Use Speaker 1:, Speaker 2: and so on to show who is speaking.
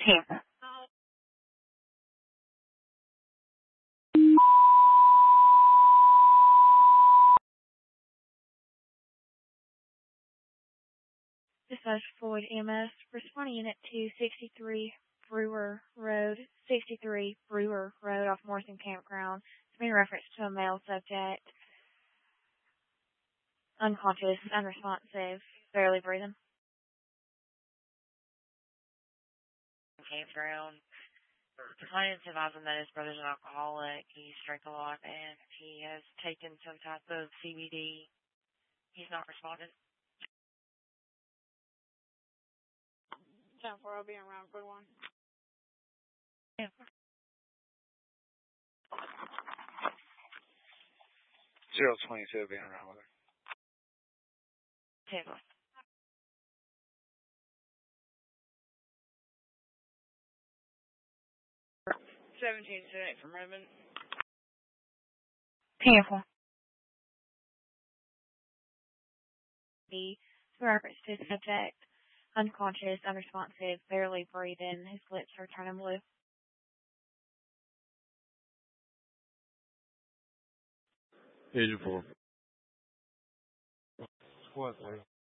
Speaker 1: Tampa. Dispatch Floyd EMS, responding unit 263 Brewer Road, 63 Brewer Road off Morrison Campground. It's being reference to a male subject, unconscious, unresponsive, barely breathing.
Speaker 2: Campground. The client advised him that his brother's an alcoholic. He's drank a lot and he has taken some type of CBD. He's not responding.
Speaker 3: 10-4, I'll be around. Good one.
Speaker 2: Yeah.
Speaker 4: 022 being around with her.
Speaker 2: 10. 17 today from Redmond.
Speaker 1: Tampa. The reference to subject, unconscious, unresponsive, barely breathing. His lips are turning blue.
Speaker 5: Agent 4.
Speaker 4: What,